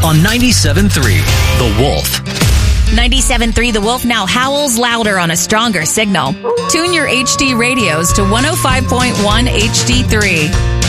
on 97.3 The Wolf. 97.3 The Wolf now howls louder on a stronger signal. Tune your HD radios to 105.1 HD3.